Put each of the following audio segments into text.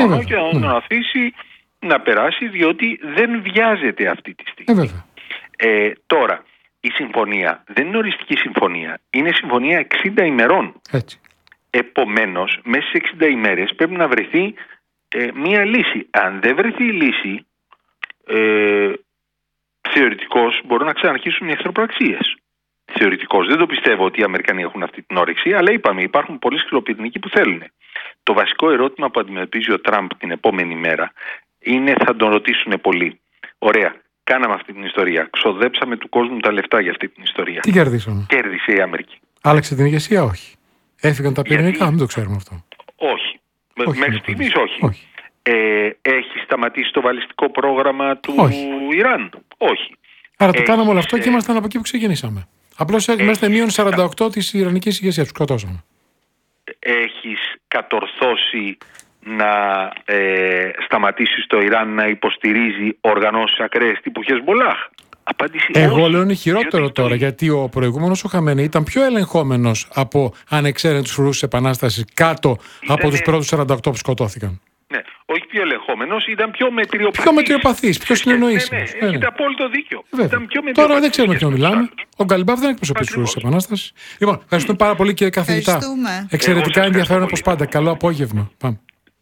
χρόνο και να τον αφήσει να περάσει, διότι δεν βιάζεται αυτή τη στιγμή. Τώρα, η συμφωνία δεν είναι οριστική συμφωνία. Είναι συμφωνία 60 ημερών. Έτσι. Επομένως, μέσα στις 60 ημέρες πρέπει να βρεθεί μία λύση. Αν δεν βρεθεί η λύση, θεωρητικώς μπορούν να ξαναρχίσουν οι εχθροπραξίες. Θεωρητικώς. Δεν το πιστεύω ότι οι Αμερικανοί έχουν αυτή την όρεξη, αλλά είπαμε, υπάρχουν πολλοί σκληροπυρηνικοί που θέλουν. Το βασικό ερώτημα που αντιμετωπίζει ο Τραμπ την επόμενη μέρα είναι, θα τον ρωτήσουν πολλοί. Ωραία, κάναμε αυτή την ιστορία. Ξοδέψαμε του κόσμου τα λεφτά για αυτή την ιστορία. Τι κερδίσαμε? Κέρδισε η Αμερική. Άλλαξε την ηγεσία, όχι. Έφυγαν τα πυρηνικά, μην το ξέρουμε αυτό. Όχι. Μέχρι στιγμής όχι. Έχει σταματήσει το βαλιστικό πρόγραμμα του Ιράν? Όχι. Άρα το κάναμε όλο αυτό και ήμασταν από εκεί που ξεκινήσαμε. Απλώς είμαστε μείον 48 της Ιρανικής ηγεσίας, τους σκοτώσαμε. Έχεις κατορθώσει να σταματήσεις το Ιράν να υποστηρίζει οργανώσεις ακραίες τύπου Χεσμολάχ? Απάντηση εγώ όχι. λέω είναι χειρότερο τώρα, γιατί ο προηγούμενος ο Χαμενεή ήταν πιο ελεγχόμενος από ανεξαίρετους φρουρούς της Επανάστασης κάτω από τους πρώτους 48 που σκοτώθηκαν. Ναι, όχι πιο ελεγχόμενος, ήταν πιο μετριοπαθής. Πιο μετριοπαθής, πιο συνεννοήσιμος. Έχετε απόλυτο δίκιο. Τώρα δεν ξέρουμε ποιον μιλάμε. Ο Γκαλιμπάφ δεν εκπροσωπεί τους φρουρούς της Επανάστασης. Λοιπόν, ευχαριστούμε πάρα πολύ, κύριε καθηγητά. Εξαιρετικά ενδιαφέρον όπως πάντα. Καλό απόγευμα. Πάμε.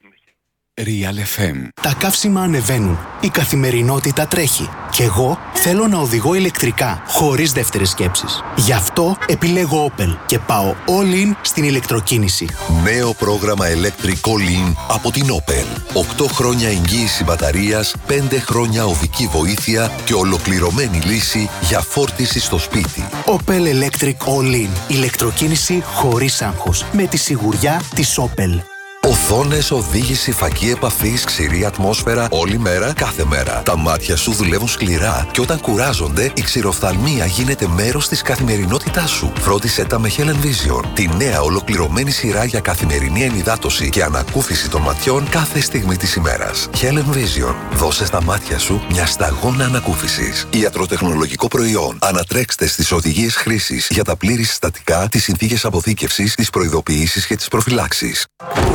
Real FM. Τα καύσιμα ανεβαίνουν. Η καθημερινότητα τρέχει. Και εγώ θέλω να οδηγώ ηλεκτρικά, χωρίς δεύτερες σκέψεις. Γι' αυτό επιλέγω Opel και πάω all in στην ηλεκτροκίνηση. Νέο πρόγραμμα Electric All In από την Opel. 8 χρόνια εγγύηση μπαταρίας, 5 χρόνια οδική βοήθεια και ολοκληρωμένη λύση για φόρτιση στο σπίτι. Opel Electric All In. Ηλεκτροκίνηση χωρίς άγχος. Με τη σιγουριά της Opel. Οθόνες, οδήγηση, φακή επαφής, ξηρή ατμόσφαιρα, όλη μέρα, κάθε μέρα. Τα μάτια σου δουλεύουν σκληρά και όταν κουράζονται, η ξηροφθαλμία γίνεται μέρος της καθημερινότητάς σου. Φρόντισε τα με Helen Vision, τη νέα ολοκληρωμένη σειρά για καθημερινή ενυδάτωση και ανακούφιση των ματιών κάθε στιγμή της ημέρας. Helen Vision, δώσε στα μάτια σου μια σταγόνα ανακούφισης. Ιατροτεχνολογικό προϊόν. Ανατρέξτε στις οδηγίες χρήσης για τα πλήρη συστατικά, τις συνθήκες αποθήκευσης, τις προειδοποιήσεις και τις προφυλάξεις.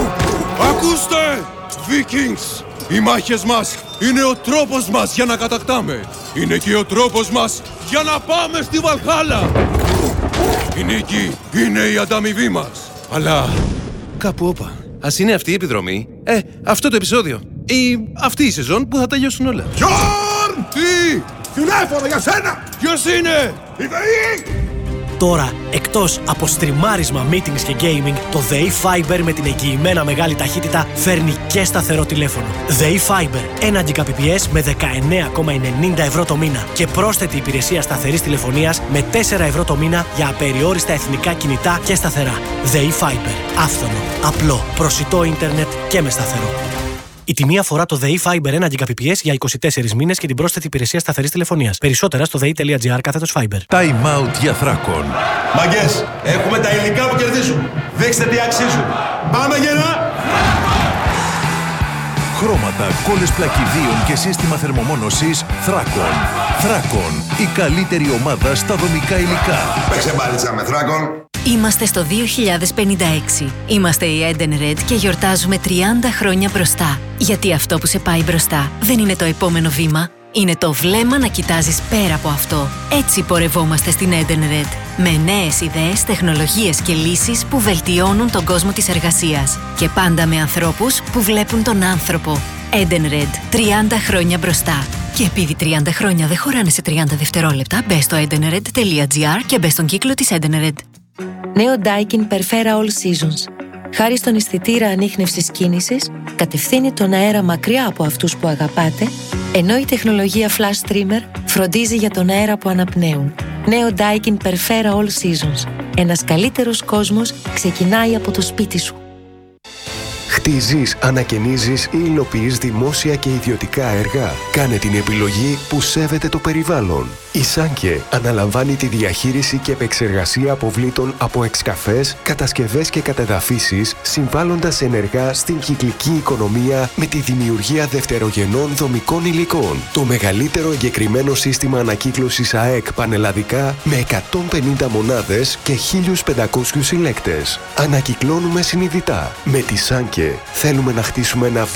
Ακούστε, Vikings! Οι μάχες μας είναι ο τρόπος μας για να κατακτάμε. Είναι και ο τρόπος μας για να πάμε στη Βαλχάλα. Η νίκη είναι η ανταμοιβή μας. Αλλά κάπου όπα. Ας είναι αυτή η επιδρομή, αυτό το επεισόδιο ή αυτή η σεζόν που θα τελειώσουν όλα. Γιόρν! Τι! Τηλέφωνο για σένα! Ποιος είναι? Η ΔΕΗ! Τώρα, εκτός από στριμάρισμα, meetings και gaming, το ΔΕΗ Fiber με την εγγυημένα μεγάλη ταχύτητα φέρνει και σταθερό τηλέφωνο. ΔΕΗ Fiber, 1 Gbps με 19,90 ευρώ το μήνα και πρόσθετη υπηρεσία σταθερής τηλεφωνίας με 4 ευρώ το μήνα για απεριόριστα εθνικά κινητά και σταθερά. ΔΕΗ Fiber, άφθονο, απλό, προσιτό ίντερνετ και με σταθερό. Η τιμή αφορά το ΔΕΗ Fiber 1 Gbps για 24 μήνες και την πρόσθετη υπηρεσία σταθερής τηλεφωνίας. Περισσότερα στο dei.gr/Fiber. Time out για Θράκον. Μαγκές, έχουμε τα υλικά που κερδίζουν. Δείξτε τι αξίζουν. Πάμε γερά! Χρώματα, κόλλες πλακιδίων και σύστημα θερμομόνωσης Θράκον. Θράκον, η καλύτερη ομάδα στα δομικά υλικά. Παίξε μπάλιτσα με Θράκον. Είμαστε στο 2056. Είμαστε η Eden Red και γιορτάζουμε 30 χρόνια μπροστά. Γιατί αυτό που σε πάει μπροστά δεν είναι το επόμενο βήμα. Είναι το βλέμμα να κοιτάζεις πέρα από αυτό. Έτσι πορευόμαστε στην Eden Red. Με νέες ιδέες, τεχνολογίες και λύσεις που βελτιώνουν τον κόσμο της εργασίας. Και πάντα με ανθρώπους που βλέπουν τον άνθρωπο. Eden Red. 30 χρόνια μπροστά. Και επειδή 30 χρόνια δεν χωράνε σε 30 δευτερόλεπτα, μπες στο edenred.gr και μπες στον κύκλο της Eden Red. Νέο Daikin Perfera All Seasons. Χάρη στον αισθητήρα ανίχνευσης κίνησης, κατευθύνει τον αέρα μακριά από αυτούς που αγαπάτε, ενώ η τεχνολογία Flash Streamer φροντίζει για τον αέρα που αναπνέουν. Νέο Daikin Perfera All Seasons. Ένας καλύτερος κόσμος ξεκινάει από το σπίτι σου. Χτίζεις, ανακαινίζεις ή υλοποιείς δημόσια και ιδιωτικά έργα. Κάνε την επιλογή που σέβεται το περιβάλλον. Η Σάνκε αναλαμβάνει τη διαχείριση και επεξεργασία αποβλήτων από εξκαφές, κατασκευές και κατεδαφίσεις, συμβάλλοντας ενεργά στην κυκλική οικονομία με τη δημιουργία δευτερογενών δομικών υλικών. Το μεγαλύτερο εγκεκριμένο σύστημα ανακύκλωσης ΑΕΚ πανελλαδικά με 150 μονάδες και 1.500 συλλέκτες. Ανακυκλώνουμε συνειδητά. Με τη Σάνκε θέλουμε να χτίσουμε ένα